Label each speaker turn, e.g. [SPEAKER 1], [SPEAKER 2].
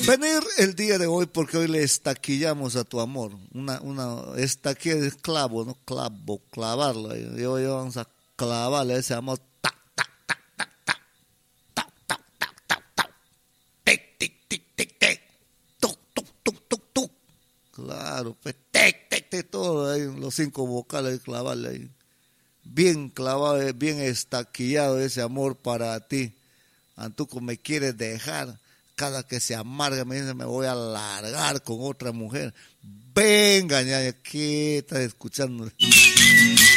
[SPEAKER 1] venir el día de hoy porque hoy le estaquillamos a tu amor. Una estaquilla de clavo, ¿no? Clavo, clavarlo. Y hoy vamos a clavarle ese amor. Tac, tac, tac, tac, tac. Tac, tac, tac, tac, tac. Tic, tic, tic, tic, tic. Tuc, tuc, tuc, tuc, tuc. Claro, pues tic, tic, tic, todo ahí, los 5 vocales, clavarle ahí. Bien clavado, bien estaquillado ese amor para ti. Antuco me quieres dejar. Cada que se amarga me dice me voy a largar con otra mujer. Venga, ñaña, ¿qué estás escuchando?